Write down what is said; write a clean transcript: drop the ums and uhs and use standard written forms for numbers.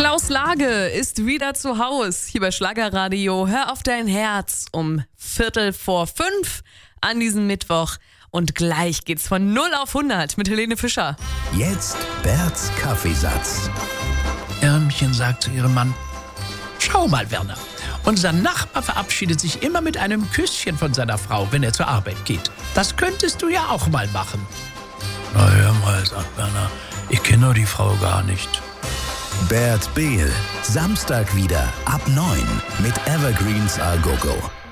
Klaus Lage ist wieder zu Haus hier bei Schlagerradio. Hör auf dein Herz um 5:15 an diesem Mittwoch. Und gleich geht's von 0 auf 100 mit Helene Fischer. Jetzt Berts Kaffeesatz. Ärmchen sagt zu ihrem Mann: Schau mal, Werner, unser Nachbar verabschiedet sich immer mit einem Küsschen von seiner Frau, wenn er zur Arbeit geht. Das könntest du ja auch mal machen. Na hör mal, sagt Werner, ich kenne doch die Frau gar nicht. Bert Behl, Samstag wieder ab 9 mit Evergreens A Go Go.